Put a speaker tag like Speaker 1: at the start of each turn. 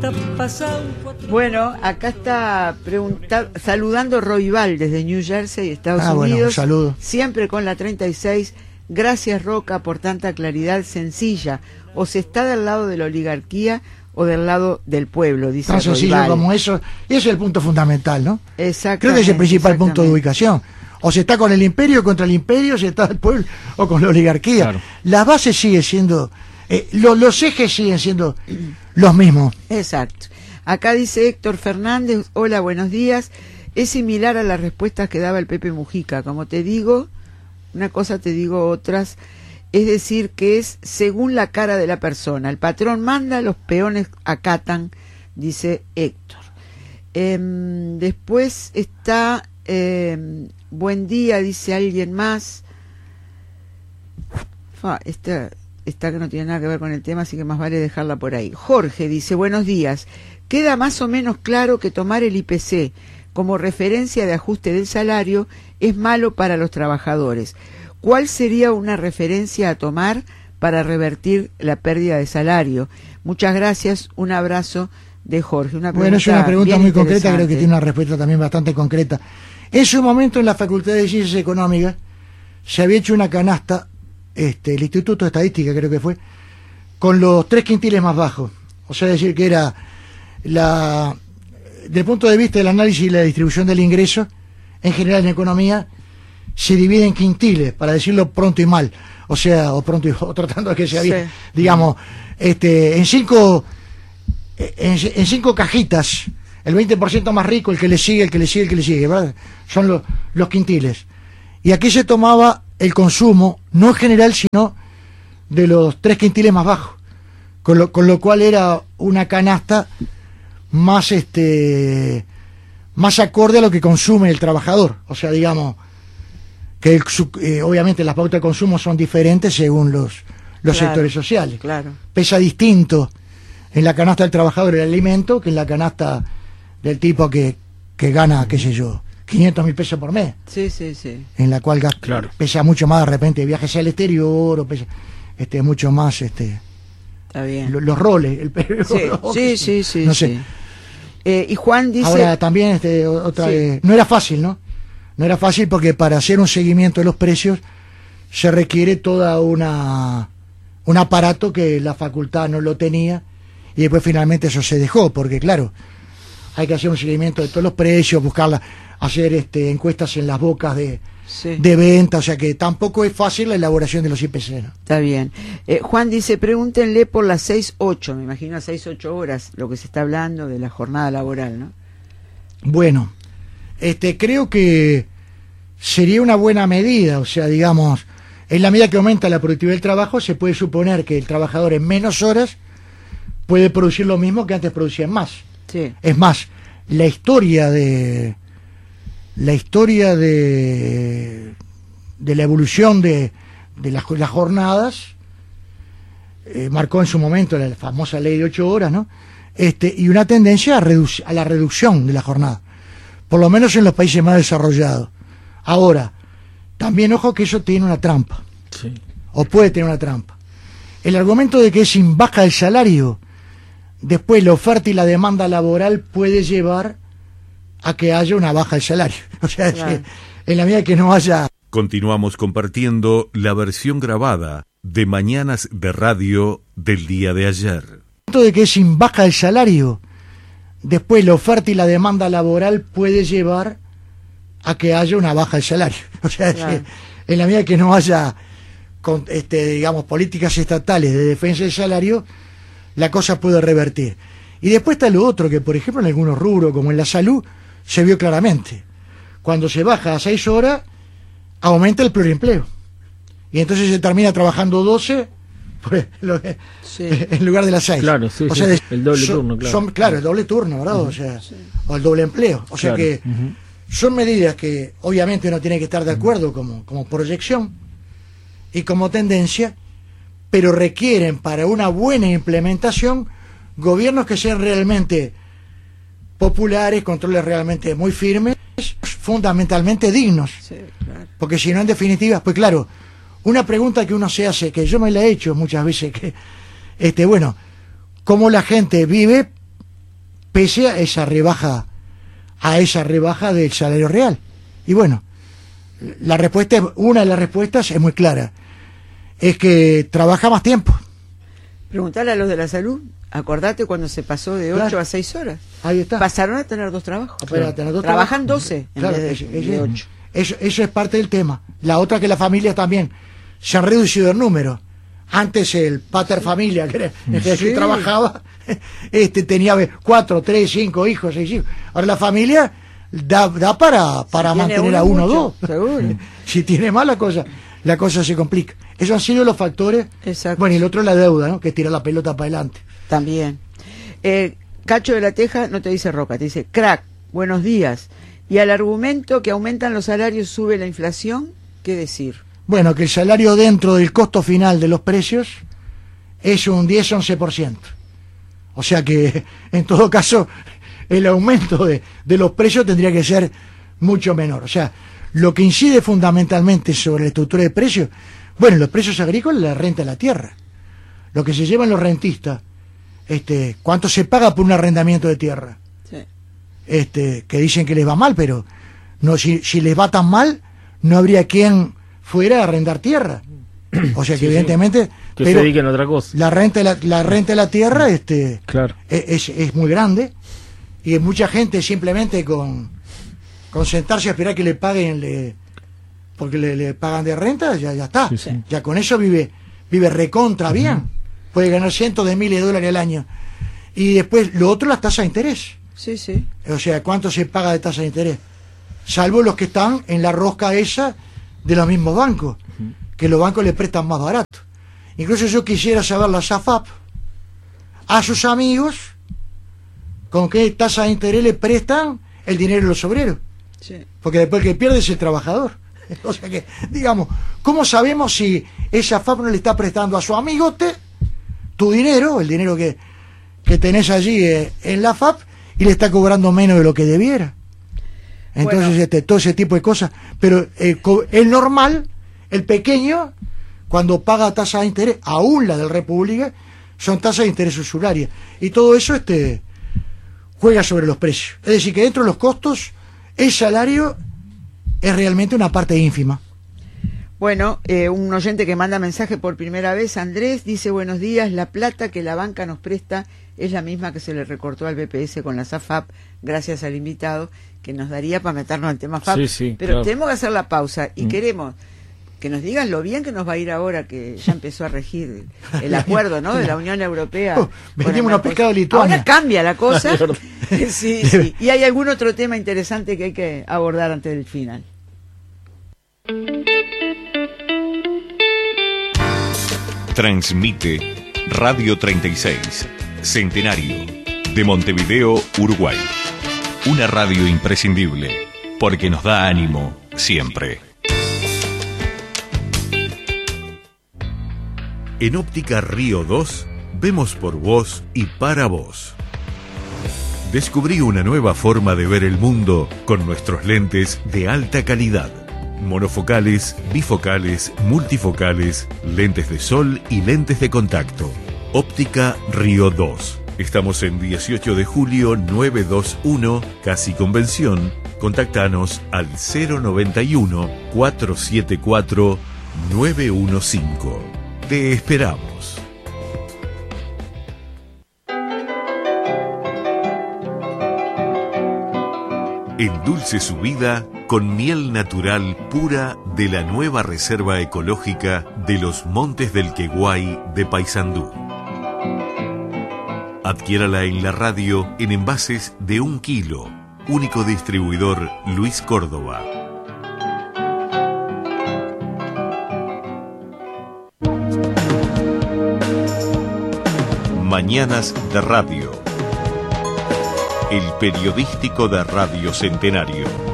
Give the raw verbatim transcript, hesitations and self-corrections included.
Speaker 1: Bueno, acá está pregunta, saludando Roybal desde New Jersey, Estados
Speaker 2: ah,
Speaker 1: Unidos.
Speaker 2: Bueno, un saludo.
Speaker 1: Siempre con la treinta y seis. Gracias, Roca, por tanta claridad sencilla. O se está del lado de la oligarquía o del lado del pueblo, dice
Speaker 2: Tan sencillo
Speaker 1: Roybal.
Speaker 2: como eso. Y ese es el punto fundamental, ¿no?
Speaker 1: Exactamente.
Speaker 2: Creo que es el principal punto de ubicación. O se está con el imperio, contra el imperio, o se está el pueblo, o con la oligarquía. Claro. La base sigue siendo, eh, lo, los ejes siguen siendo los mismos.
Speaker 1: Exacto. Acá dice Héctor Fernández, hola, buenos días. Es similar a las respuestas que daba el Pepe Mujica. Como te digo, una cosa te digo otras. Es decir, que es según la cara de la persona. El patrón manda, los peones acatan, dice Héctor. Eh, después está... Eh, buen día, dice alguien más. Fa, esta, esta que no tiene nada que ver con el tema, así que más vale dejarla por ahí. Jorge dice, buenos días. Queda más o menos claro que tomar el I P C como referencia de ajuste del salario es malo para los trabajadores. ¿Cuál sería una referencia a tomar para revertir la pérdida de salario? Muchas gracias, un abrazo de Jorge. Una
Speaker 2: bueno, es una pregunta muy concreta, creo que tiene una respuesta también bastante concreta. En su momento en la Facultad de Ciencias Económicas se había hecho una canasta, este, el Instituto de Estadística creo que fue, con los tres quintiles más bajos. O sea, decir que era, la, desde el punto de vista del análisis y la distribución del ingreso, en general en economía, se divide en quintiles, para decirlo pronto y mal. O sea, o pronto y o tratando de que sea bien, sí. digamos, este, en cinco, en, en cinco cajitas. El veinte por ciento más rico, el que le sigue, el que le sigue, el que le sigue, ¿verdad? Son los, los quintiles. Y aquí se tomaba el consumo, no en general, sino de los tres quintiles más bajos. Con lo, con lo cual era una canasta más, este, más acorde a lo que consume el trabajador. O sea, digamos, que el, su, eh, obviamente las pautas de consumo son diferentes según los, los claro, sectores sociales.
Speaker 1: Claro.
Speaker 2: Pesa distinto en la canasta del trabajador el alimento que en la canasta del tipo que, que gana, qué sé yo, quinientos mil pesos por mes.
Speaker 1: Sí, sí, sí.
Speaker 2: En la cual gasta, claro. pesa mucho más de repente viajes al exterior, o pesa este, mucho más este
Speaker 1: Está bien.
Speaker 2: Lo, los roles. El,
Speaker 1: sí,
Speaker 2: los,
Speaker 1: sí, sí, sí.
Speaker 2: No sé.
Speaker 1: Sí. Eh, y Juan dice...
Speaker 2: Ahora también este, otra
Speaker 1: sí.
Speaker 2: eh, no era fácil, ¿no? No era fácil porque para hacer un seguimiento de los precios se requiere toda una un aparato que la facultad no lo tenía y después finalmente eso se dejó, porque claro, hay que hacer un seguimiento de todos los precios, buscarla, hacer este, encuestas en las bocas de, sí. de venta, o sea que tampoco es fácil la elaboración de los I P C, ¿no?
Speaker 1: Está bien. Eh, Juan dice, pregúntenle por las seis ocho, me imagino a seis ocho horas, lo que se está hablando de la jornada laboral, ¿no?
Speaker 2: Bueno, este creo que sería una buena medida, o sea, digamos, en la medida que aumenta la productividad del trabajo, se puede suponer que el trabajador en menos horas puede producir lo mismo que antes producía en más.
Speaker 1: Sí.
Speaker 2: Es más, la historia de la historia de de la evolución de, de las, las jornadas eh, marcó en su momento la famosa ley de ocho horas, ¿no? Este, y una tendencia a, reduc a la reducción de la jornada, por lo menos en los países más desarrollados. Ahora, también ojo que eso tiene una trampa,
Speaker 3: sí.
Speaker 2: o puede tener una trampa. El argumento de que sin baja el salario, después la oferta y la demanda laboral puede llevar a que haya una baja del salario. O sea, claro. en la medida que no haya...
Speaker 4: Continuamos compartiendo la versión grabada de Mañanas de Radio del día de ayer.
Speaker 2: De que sin baja el salario, después la oferta y la demanda laboral puede llevar a que haya una baja del salario. O sea, claro. en la medida que no haya, con, este, digamos, políticas estatales de defensa del salario, la cosa puede revertir. Y después está lo otro, que por ejemplo en algunos rubros, como en la salud, se vio claramente. Cuando se baja a seis horas, aumenta el pluriempleo. Y entonces se termina trabajando doce por lo que, sí. en lugar de las seis.
Speaker 3: Claro, sí,
Speaker 2: o
Speaker 3: sí,
Speaker 2: sea, de,
Speaker 3: el doble
Speaker 2: son,
Speaker 3: turno, claro.
Speaker 2: Son, claro, el doble turno, ¿verdad? Uh-huh. O sea, sí. o el doble empleo. O sea
Speaker 3: claro.
Speaker 2: que uh-huh. son medidas que obviamente uno tiene que estar de acuerdo uh-huh. como, como proyección y como tendencia, pero requieren para una buena implementación gobiernos que sean realmente populares, controles realmente muy firmes, fundamentalmente dignos.
Speaker 1: Sí, claro.
Speaker 2: Porque si no, en definitiva, pues claro, una pregunta que uno se hace, que yo me la he hecho muchas veces, que, este, bueno, cómo la gente vive pese a esa rebaja, a esa rebaja del salario real. Y bueno, la respuesta, una de las respuestas es muy clara, es que trabaja más tiempo.
Speaker 1: Preguntarle a los de la salud, acordate cuando se pasó de ocho claro. a seis horas.
Speaker 2: Ahí está.
Speaker 1: Pasaron a tener dos trabajos.
Speaker 2: Claro. A tener dos
Speaker 1: Trabajan trabajos. doce en
Speaker 2: claro,
Speaker 1: vez de,
Speaker 2: es, es,
Speaker 1: de ocho.
Speaker 2: Eso, eso es parte del tema. La otra que las familias también se han reducido el número. Antes el pater familia, que, era, sí. que trabajaba, este tenía cuatro, tres, cinco hijos, seis hijos. Ahora la familia da, da para, para si mantener a uno o dos.
Speaker 1: Seguro.
Speaker 2: Si tiene más la cosa, la cosa se complica. Esos han sido los factores.
Speaker 1: Exacto.
Speaker 2: Bueno, y el otro es la deuda, ¿no? Que tira la pelota para adelante.
Speaker 1: También. Eh, Cacho de la Teja no te dice Roca, te dice crack, buenos días. Y al argumento que aumentan los salarios, sube la inflación, ¿qué decir?
Speaker 2: Bueno, que el salario dentro del costo final de los precios es un diez a once por ciento. O sea que, en todo caso, el aumento de, de los precios tendría que ser mucho menor. O sea, lo que incide fundamentalmente sobre la estructura de precios, bueno, los precios agrícolas, la renta de la tierra. Lo que se llevan los rentistas, este, cuánto se paga por un arrendamiento de tierra.
Speaker 1: Sí.
Speaker 2: Este, que dicen que les va mal, pero no, si, si les va tan mal, no habría quien fuera a arrendar tierra. O sea que sí, evidentemente
Speaker 3: sí. que
Speaker 2: pero
Speaker 3: se dediquen a otra cosa.
Speaker 2: La renta de la, la renta de la tierra este
Speaker 3: claro.
Speaker 2: es, es muy grande y mucha gente simplemente con, con sentarse a esperar que le paguen le, porque le, le pagan de renta, ya, ya está. Sí, sí. Ya con eso vive, vive recontra uh-huh. bien. Puede ganar cientos de miles de dólares al año. Y después lo otro, las tasas de interés.
Speaker 1: Sí, sí.
Speaker 2: O sea, ¿cuánto se paga de tasa de interés? Salvo los que están en la rosca esa de los mismos bancos, uh-huh. que los bancos le prestan más barato. Incluso yo quisiera saber la S A F A P a sus amigos con qué tasa de interés le prestan el dinero de los obreros.
Speaker 1: Sí.
Speaker 2: Porque después el que pierde es el trabajador. O sea que, digamos, ¿cómo sabemos si esa F A P no le está prestando a su amigote tu dinero, el dinero que, que tenés allí eh, en la F A P, y le está cobrando menos de lo que debiera? Entonces, bueno. este, todo ese tipo de cosas. Pero eh, el normal, el pequeño, cuando paga tasa de interés, aún la del República, son tasas de interés usurarias. Y todo eso este juega sobre los precios. Es decir, que dentro de los costos, el salario es realmente una parte ínfima.
Speaker 1: Bueno, eh, un oyente que manda mensaje por primera vez, Andrés, dice buenos días, la plata que la banca nos presta es la misma que se le recortó al B P S con la S A F A P, gracias al invitado, que nos daría para meternos al tema F A P.
Speaker 3: Sí, sí,
Speaker 1: pero
Speaker 3: claro.
Speaker 1: tenemos que hacer la pausa y
Speaker 3: Mm.
Speaker 1: queremos que nos digas lo bien que nos va a ir ahora que ya empezó a regir el, el acuerdo, ¿no?, de la Unión Europea.
Speaker 2: Oh, vendimos unos pescados de Lituania.
Speaker 1: Ahora cambia la cosa. sí, sí. Y hay algún otro tema interesante que hay que abordar antes del final.
Speaker 4: Transmite Radio treinta y seis, Centenario, de Montevideo, Uruguay. Una radio imprescindible, porque nos da ánimo siempre. En Óptica Río dos, vemos por vos y para vos. Descubrí una nueva forma de ver el mundo con nuestros lentes de alta calidad. Monofocales, bifocales, multifocales, lentes de sol y lentes de contacto. Óptica Río dos. Estamos en dieciocho de julio novecientos veintiuno, Casi Convención. Contactanos al cero noventa y uno, cuatrocientos setenta y cuatro, novecientos quince. Te esperamos. Endulce su vida con miel natural pura de la nueva Reserva Ecológica de los Montes del Queguay de Paysandú. Adquiérala en la radio en envases de un kilo. Único distribuidor Luis Córdoba. Mañanas de Radio. El periodístico de Radio Centenario.